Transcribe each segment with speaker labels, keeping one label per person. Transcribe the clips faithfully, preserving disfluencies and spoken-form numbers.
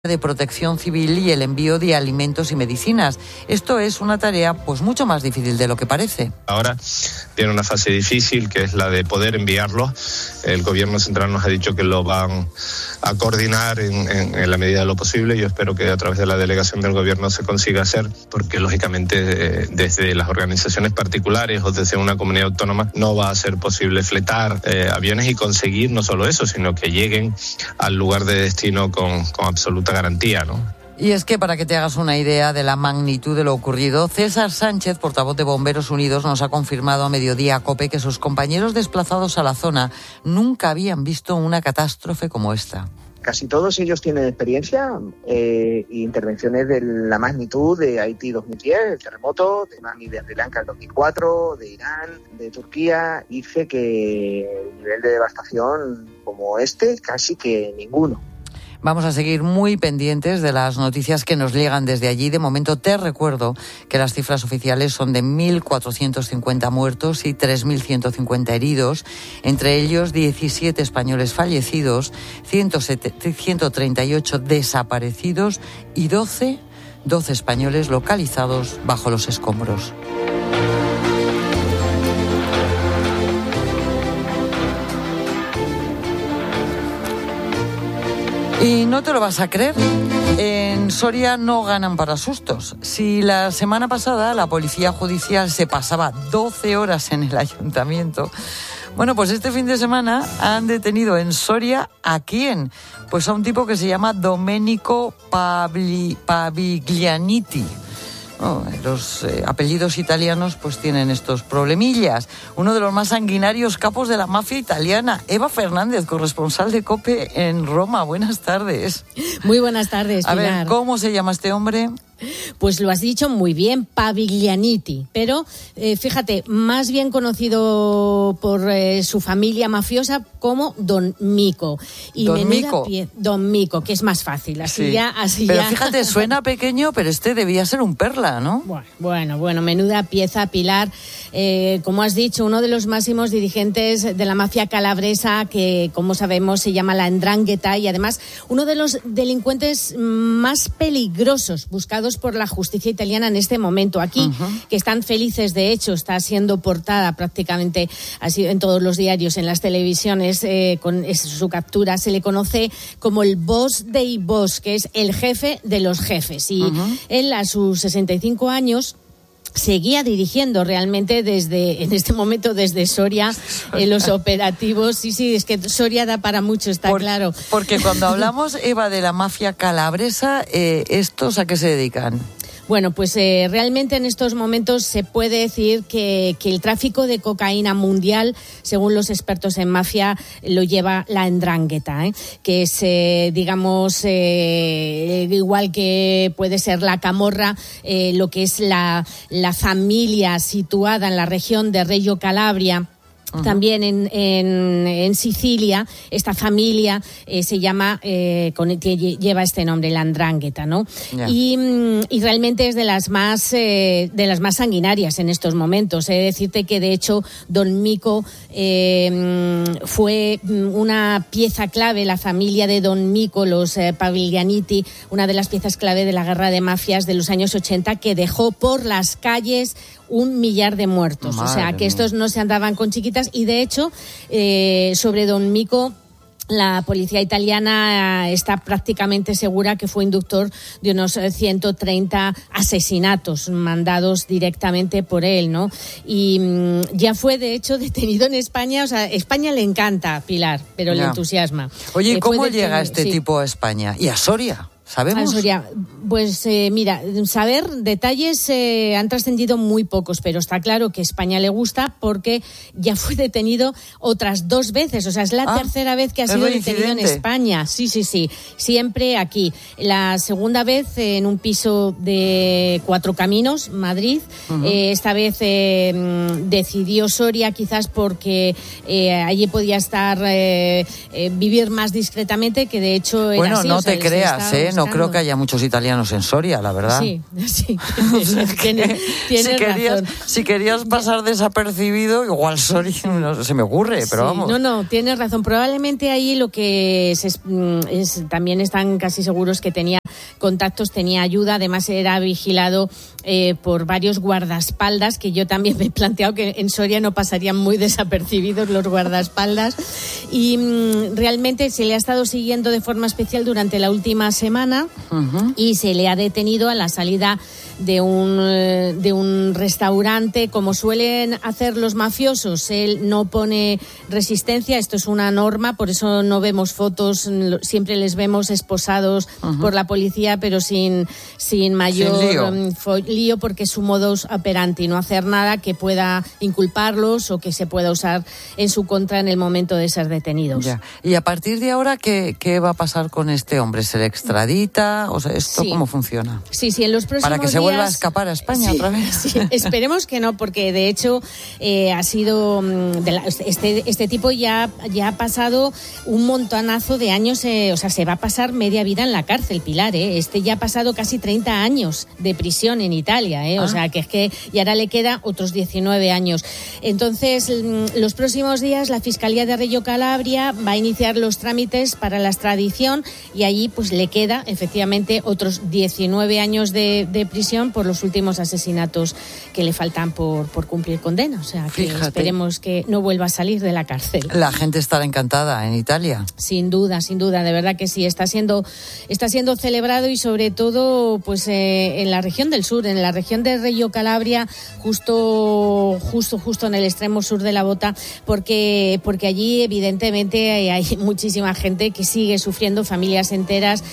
Speaker 1: de Protección Civil y el envío de alimentos y medicinas. Esto es una tarea pues mucho más difícil de lo que parece.
Speaker 2: Ahora tiene una fase difícil, que es la de poder enviarlos. El gobierno central nos ha dicho que lo van a coordinar en, en, en la medida de lo posible. Yo espero que a través de la delegación del gobierno se consiga hacer, porque lógicamente eh, desde las organizaciones particulares o desde una comunidad autónoma no va a ser posible fletar eh, aviones y conseguir no solo eso, sino que lleguen al lugar de destino con, con absoluta garantía, ¿no?
Speaker 1: Y es que, para que te hagas una idea de la magnitud de lo ocurrido, César Sánchez, portavoz de Bomberos Unidos, nos ha confirmado a Mediodía COPE que sus compañeros desplazados a la zona nunca habían visto una catástrofe como esta.
Speaker 3: Casi todos ellos tienen experiencia eh, e intervenciones de la magnitud de Haití dos mil diez, el terremoto, de Tsunami de Sri Lanka el dos mil cuatro, de Irán, de Turquía. Dice que el nivel de devastación como este, casi que ninguno.
Speaker 1: Vamos a seguir muy pendientes de las noticias que nos llegan desde allí. De momento te recuerdo que las cifras oficiales son de mil cuatrocientos cincuenta muertos y tres mil ciento cincuenta heridos, entre ellos diecisiete españoles fallecidos, ciento treinta y ocho desaparecidos y doce, doce españoles localizados bajo los escombros. Y no te lo vas a creer, en Soria no ganan para sustos. Si la semana pasada la policía judicial se pasaba doce horas en el ayuntamiento, bueno, pues este fin de semana han detenido en Soria ¿a quién? Pues a un tipo que se llama Domenico Pabli, Paviglianiti. Oh, los eh, apellidos italianos pues tienen estos problemillas. Uno de los más sanguinarios capos de la mafia italiana. Eva Fernández, corresponsal de COPE en Roma. Buenas tardes.
Speaker 4: Muy buenas tardes, Pilar.
Speaker 1: A ver, ¿cómo se llama este hombre?
Speaker 4: Pues lo has dicho muy bien, Paviglianiti, pero eh, fíjate, más bien conocido por eh, su familia mafiosa como Don Mico. Y
Speaker 1: Don Mico.
Speaker 4: Pie- Don Mico, que es más fácil, así
Speaker 1: Sí.
Speaker 4: ya, así
Speaker 1: Pero
Speaker 4: ya.
Speaker 1: fíjate, suena pequeño, pero este debía ser un perla, ¿no?
Speaker 4: Bueno, bueno, bueno, menuda pieza, Pilar. Eh, como has dicho, uno de los máximos dirigentes de la mafia calabresa, que como sabemos se llama la 'Ndrangheta, y además uno de los delincuentes más peligrosos buscados por la justicia italiana en este momento. Aquí, uh-huh. que están felices, de hecho, está siendo portada prácticamente así en todos los diarios, en las televisiones, eh, con es, su captura. Se le conoce como el boss dei boss, que es el jefe de los jefes. Y uh-huh. él, a sus sesenta y cinco años, seguía dirigiendo realmente desde, en este momento, desde Soria, en los operativos. Sí, sí, es que Soria da para mucho, está
Speaker 1: Por,
Speaker 4: claro.
Speaker 1: Porque cuando hablamos, Eva, de la mafia calabresa, eh, ¿estos a qué se dedican?
Speaker 4: Bueno, pues eh, realmente en estos momentos se puede decir que, que el tráfico de cocaína mundial, según los expertos en mafia, lo lleva la 'Ndrangheta, ¿eh? que es, eh, digamos, eh, igual que puede ser la camorra, eh, lo que es la, la familia situada en la región de Reggio Calabria. Uh-huh. También en, en, en Sicilia, esta familia eh, se llama, eh, con, lleva este nombre, la 'Ndrangheta, ¿no? Yeah. Y, y realmente es de las más eh, de las más sanguinarias en estos momentos. He de decirte que, de hecho, Don Mico eh, fue una pieza clave, la familia de Don Mico, los eh, Paviglianiti, una de las piezas clave de la guerra de mafias de los años ochenta, que dejó por las calles un millar de muertos. Madre o sea, que estos no se andaban con chiquitas. Y, de hecho, eh, sobre Don Mico, la policía italiana está prácticamente segura que fue inductor de unos ciento treinta asesinatos mandados directamente por él, ¿no? Y mmm, ya fue, de hecho, detenido en España. O sea, España le encanta, Pilar, pero ya. le entusiasma.
Speaker 1: Oye,
Speaker 4: eh,
Speaker 1: ¿cómo
Speaker 4: detenido,
Speaker 1: llega este
Speaker 4: sí.
Speaker 1: tipo a España? ¿Y a Soria? ¿Sabemos?
Speaker 4: Soria, pues eh, mira, saber detalles eh, han trascendido muy pocos, pero está claro que España le gusta porque ya fue detenido otras dos veces. O sea, es la ah, tercera vez que ha sido detenido en España. Sí, sí, sí. Siempre aquí. La segunda vez eh, en un piso de Cuatro Caminos, Madrid. Uh-huh. Eh, esta vez eh, decidió Soria, quizás porque eh, allí podía estar, eh, eh, vivir más discretamente, que de hecho era
Speaker 1: bueno,
Speaker 4: así.
Speaker 1: no
Speaker 4: o sea,
Speaker 1: te creas,
Speaker 4: estado,
Speaker 1: ¿eh? no creo que haya muchos italianos en Soria, la verdad.
Speaker 4: Sí, sí. Tienes, tienes
Speaker 1: si, querías,
Speaker 4: razón.
Speaker 1: si querías pasar desapercibido, igual Soria, no se me ocurre, pero
Speaker 4: sí,
Speaker 1: vamos.
Speaker 4: No, no, tienes razón. Probablemente ahí lo que es, es, también están casi seguros que tenía contactos, tenía ayuda, además era vigilado eh, por varios guardaespaldas, que yo también me he planteado que en Soria no pasarían muy desapercibidos los guardaespaldas, y mm, realmente se le ha estado siguiendo de forma especial durante la última semana. Uh-huh. Y se le ha detenido a la salida de un, de un restaurante, como suelen hacer los mafiosos. Él no pone resistencia, esto es una norma, por eso no vemos fotos, siempre les vemos esposados uh-huh. por la policía, pero sin, sin mayor sin lío. Um, fo, lío, porque es su modus operandi, no hacer nada que pueda inculparlos o que se pueda usar en su contra en el momento de ser detenidos.
Speaker 1: Ya. Y a partir de ahora, ¿qué, qué va a pasar con este hombre? ¿Se le extradita? O sea, ¿esto sí. cómo funciona?
Speaker 4: Sí, sí, en los próximos
Speaker 1: Para que se
Speaker 4: días...
Speaker 1: vuelva a escapar a España
Speaker 4: sí,
Speaker 1: otra vez.
Speaker 4: Sí, esperemos que no, porque de hecho eh, ha sido de la, este este tipo ya ya ha pasado un montonazo de años, eh, o sea, se va a pasar media vida en la cárcel, Pilar, eh. Este ya ha pasado casi treinta años de prisión en Italia, eh. Ah. O sea, que es que y ahora le queda otros diecinueve años. Entonces, los próximos días la Fiscalía de Reggio Calabria va a iniciar los trámites para la extradición y allí pues le queda efectivamente otros diecinueve años de, de prisión por los últimos asesinatos que le faltan por, por cumplir condena. O sea, que Fíjate. esperemos que no vuelva a salir de la cárcel.
Speaker 1: La gente estará encantada en Italia.
Speaker 4: Sin duda, sin duda, de verdad que sí. Está siendo, está siendo celebrado y sobre todo pues eh, en la región del sur, en la región de Reggio Calabria, justo, justo, justo en el extremo sur de la bota, porque, porque allí evidentemente hay, hay muchísima gente que sigue sufriendo, familias enteras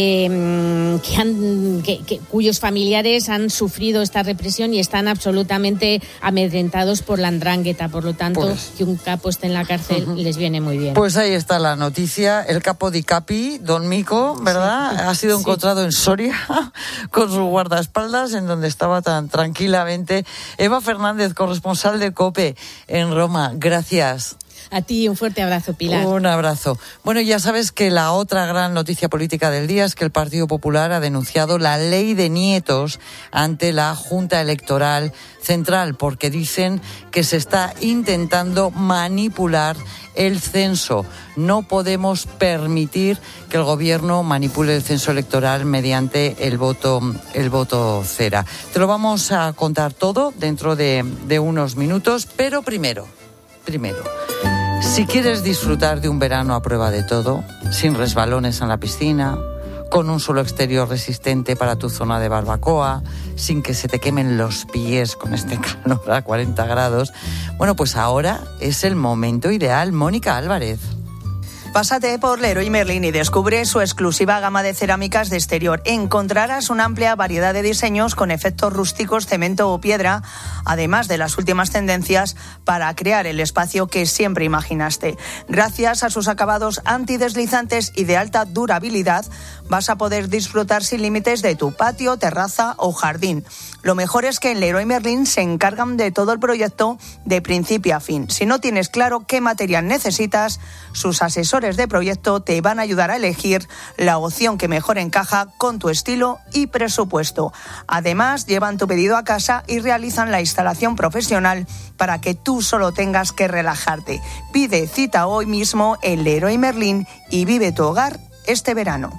Speaker 4: que, que han, que, que, cuyos familiares han sufrido esta represión y están absolutamente amedrentados por la ndrangheta. Por lo tanto, pues, que un capo esté en la cárcel uh-huh. les viene muy bien.
Speaker 1: Pues ahí está la noticia. El capo di capi, Don Mico, ¿verdad? Sí. Ha sido sí. encontrado en Soria con sus guardaespaldas, en donde estaba tan tranquilamente. Eva Fernández, corresponsal de COPE en Roma. Gracias.
Speaker 4: A ti un fuerte abrazo, Pilar.
Speaker 1: Un abrazo. Bueno, ya sabes que la otra gran noticia política del día es que el Partido Popular ha denunciado la ley de nietos ante la Junta Electoral Central, porque dicen que se está intentando manipular el censo. No podemos permitir que el gobierno manipule el censo electoral mediante el voto, el voto cera. Te lo vamos a contar todo dentro de, de unos minutos, pero primero, primero... Si quieres disfrutar de un verano a prueba de todo, sin resbalones en la piscina, con un suelo exterior resistente para tu zona de barbacoa, sin que se te quemen los pies con este calor a cuarenta grados, bueno, pues ahora es el momento ideal. Mónica Álvarez.
Speaker 5: Pásate por Leroy Merlin y descubre su exclusiva gama de cerámicas de exterior. Encontrarás una amplia variedad de diseños con efectos rústicos, cemento o piedra, además de las últimas tendencias para crear el espacio que siempre imaginaste. Gracias a sus acabados antideslizantes y de alta durabilidad, vas a poder disfrutar sin límites de tu patio, terraza o jardín. Lo mejor es que en Leroy Merlin se encargan de todo el proyecto de principio a fin. Si no tienes claro qué material necesitas, sus asesores de proyecto te van a ayudar a elegir la opción que mejor encaja con tu estilo y presupuesto. Además, llevan tu pedido a casa y realizan la instalación profesional para que tú solo tengas que relajarte. Pide cita hoy mismo en Leroy Merlin y vive tu hogar este verano.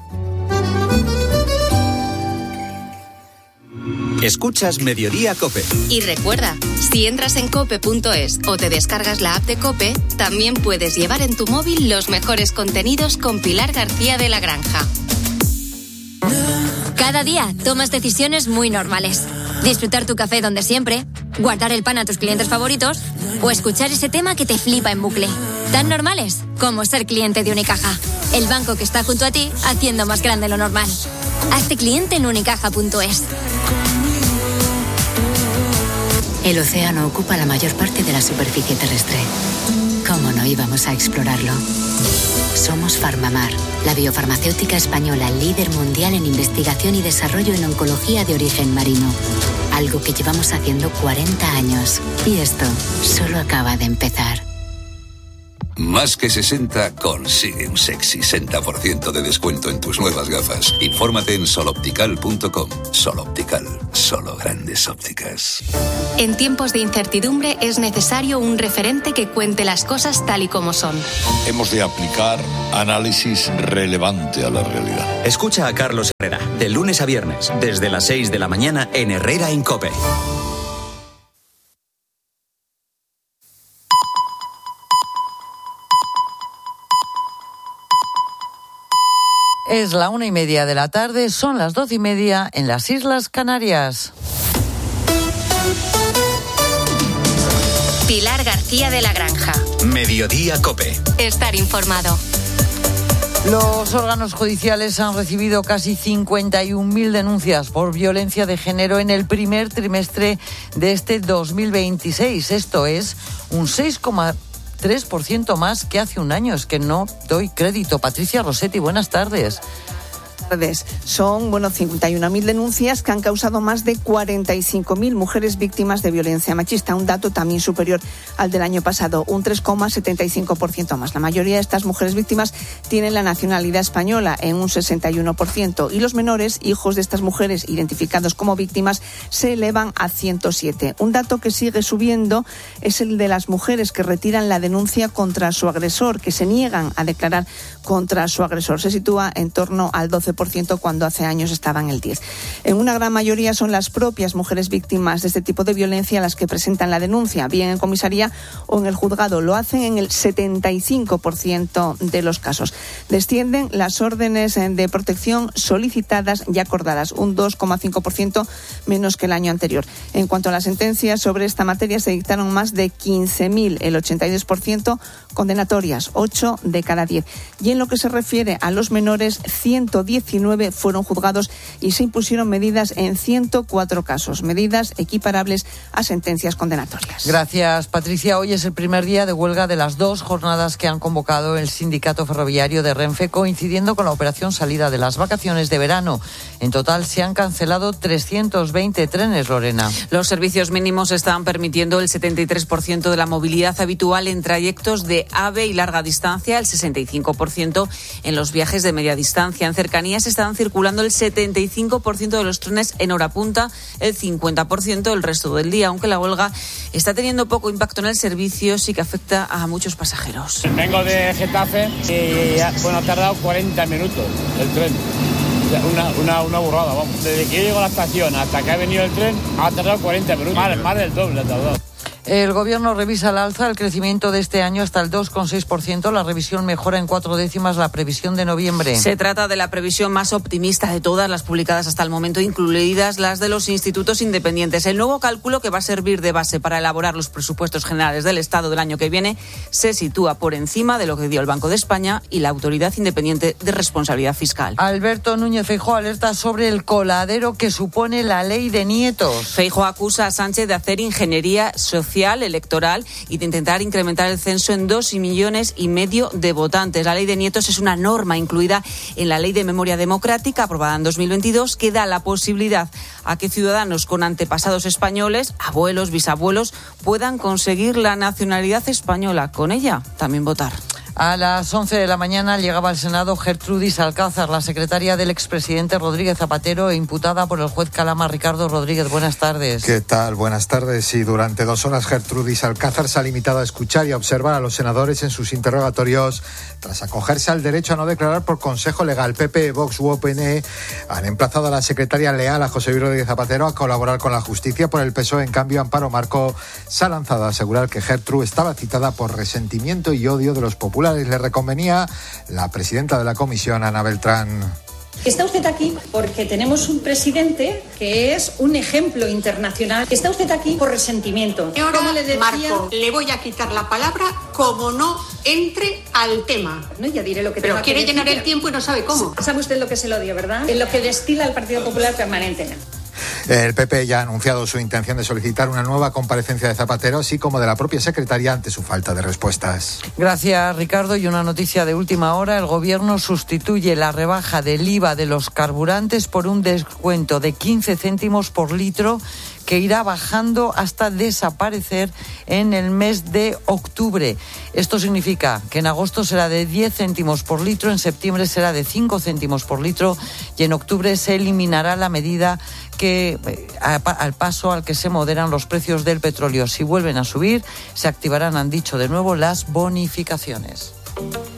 Speaker 6: Escuchas Mediodía COPE.
Speaker 7: Y recuerda, si entras en cope punto es o te descargas la app de COPE, también puedes llevar en tu móvil los mejores contenidos con Pilar García de la Granja.
Speaker 8: Cada día tomas decisiones muy normales. Disfrutar tu café donde siempre, guardar el pan a tus clientes favoritos o escuchar ese tema que te flipa en bucle. Tan normales como ser cliente de Unicaja, el banco que está junto a ti haciendo más grande lo normal. Hazte cliente en unicaja punto es.
Speaker 9: El océano ocupa la mayor parte de la superficie terrestre. ¿Cómo no íbamos a explorarlo? Somos Farmamar, la biofarmacéutica española líder mundial en investigación y desarrollo en oncología de origen marino. Algo que llevamos haciendo cuarenta años. Y esto solo acaba de empezar.
Speaker 10: Más que sesenta consigue un sexy sesenta por ciento de descuento en tus nuevas gafas. Infórmate en sol optical punto com. Sol Optical, solo grandes ópticas.
Speaker 7: En tiempos de incertidumbre es necesario un referente que cuente las cosas tal y como son.
Speaker 11: Hemos de aplicar análisis relevante a la realidad.
Speaker 6: Escucha a Carlos Herrera, de lunes a viernes, desde las seis de la mañana en Herrera en COPE.
Speaker 1: Es la una y media de la tarde, son las doce y media en las Islas Canarias.
Speaker 7: Pilar García de la Granja.
Speaker 6: Mediodía COPE.
Speaker 7: Estar informado.
Speaker 1: Los órganos judiciales han recibido casi cincuenta y un mil denuncias por violencia de género en el primer trimestre de este dos mil veintiséis. Esto es un seis coma tres por ciento más que hace un año. Es que no doy crédito. Patricia Rossetti, buenas tardes.
Speaker 12: Son, bueno, cincuenta y una mil denuncias que han causado más de cuarenta y cinco mil mujeres víctimas de violencia machista, un dato también superior al del año pasado, un tres coma setenta y cinco por ciento más. La mayoría de estas mujeres víctimas tienen la nacionalidad española en un sesenta y uno por ciento y los menores, hijos de estas mujeres identificados como víctimas, se elevan a ciento siete. Un dato que sigue subiendo es el de las mujeres que retiran la denuncia contra su agresor, que se niegan a declarar contra su agresor. Se sitúa en torno al doce por ciento cuando hace años estaba en el diez por ciento. En una gran mayoría son las propias mujeres víctimas de este tipo de violencia las que presentan la denuncia, bien en comisaría o en el juzgado. Lo hacen en el setenta y cinco por ciento de los casos. Descienden las órdenes de protección solicitadas y acordadas, un dos coma cinco por ciento menos que el año anterior. En cuanto a las sentencias sobre esta materia, se dictaron más de quince mil, el ochenta y dos por ciento condenatorias, ocho de cada diez. Y en lo que se refiere a los menores, ciento diecinueve fueron juzgados y se impusieron medidas en ciento cuatro casos, medidas equiparables a sentencias condenatorias.
Speaker 1: Gracias, Patricia. Hoy es el primer día de huelga de las dos jornadas que han convocado el Sindicato Ferroviario de Renfe, coincidiendo con la operación salida de las vacaciones de verano. En total se han cancelado trescientos veinte trenes, Lorena.
Speaker 13: Los servicios mínimos están permitiendo el setenta y tres por ciento de la movilidad habitual en trayectos de AVE y larga distancia, el sesenta y cinco por ciento en los viajes de media distancia. En cercanías están circulando el setenta y cinco por ciento de los trenes en hora punta, el cincuenta por ciento el resto del día, aunque la huelga está teniendo poco impacto en el servicio, sí que afecta a muchos pasajeros.
Speaker 14: Vengo de Getafe y bueno, ha tardado cuarenta minutos el tren. Una, una, una burrada, vamos. Desde que yo llego a la estación hasta que ha venido el tren ha tardado cuarenta minutos, más, más del doble ha tardado.
Speaker 1: El Gobierno revisa al alza el crecimiento de este año hasta el dos coma seis por ciento. La revisión mejora en cuatro décimas la previsión de noviembre.
Speaker 13: Se trata de la previsión más optimista de todas las publicadas hasta el momento, incluidas las de los institutos independientes. El nuevo cálculo, que va a servir de base para elaborar los presupuestos generales del Estado del año que viene, se sitúa por encima de lo que dio el Banco de España y la Autoridad Independiente de Responsabilidad Fiscal.
Speaker 1: Alberto Núñez Feijóo alerta sobre el coladero que supone la ley de nietos.
Speaker 13: Feijóo acusa a Sánchez de hacer ingeniería social electoral y de intentar incrementar el censo en dos millones y medio de votantes. La ley de nietos es una norma incluida en la Ley de Memoria Democrática aprobada en dos mil veintidós que da la posibilidad a que ciudadanos con antepasados españoles, abuelos, bisabuelos, puedan conseguir la nacionalidad española. Con ella también votar.
Speaker 1: A las once de la mañana llegaba al Senado Gertrudis Alcázar, la secretaria del expresidente Rodríguez Zapatero e imputada por el juez Calama. Ricardo Rodríguez, buenas tardes.
Speaker 15: ¿Qué tal? Buenas tardes. Y durante dos horas Gertrudis Alcázar se ha limitado a escuchar y a observar a los senadores en sus interrogatorios tras acogerse al derecho a no declarar por consejo legal. P P, Vox u O P N E han emplazado a la secretaria leal, a José Luis Rodríguez Zapatero, a colaborar con la justicia. Por el P S O E, en cambio, Amparo Marco se ha lanzado a asegurar que Gertrude estaba citada por resentimiento y odio de los populares. Le reconvenía la presidenta de la comisión, Ana Beltrán.
Speaker 16: Está usted aquí porque tenemos un presidente que es un ejemplo internacional. Está usted aquí por resentimiento.
Speaker 17: Y ahora, le decía, Marco, le voy a quitar la palabra como no entre al tema.
Speaker 16: No, ya diré lo que
Speaker 17: Pero
Speaker 16: tenga
Speaker 17: quiere
Speaker 16: que
Speaker 17: llenar
Speaker 16: decir.
Speaker 17: el tiempo y no sabe cómo.
Speaker 16: ¿Sabe usted lo que es el odio, verdad? En lo que destila el Partido Popular permanentemente.
Speaker 15: El P P ya ha anunciado su intención de solicitar una nueva comparecencia de Zapatero, así como de la propia secretaria, ante su falta de respuestas.
Speaker 1: Gracias, Ricardo. Y una noticia de última hora. El Gobierno sustituye la rebaja del I V A de los carburantes por un descuento de quince céntimos por litro que irá bajando hasta desaparecer en el mes de octubre. Esto significa que en agosto será de diez céntimos por litro, en septiembre será de cinco céntimos por litro y en octubre se eliminará la medida que al paso al que se moderan los precios del petróleo. Si vuelven a subir, se activarán, han dicho de nuevo, las bonificaciones.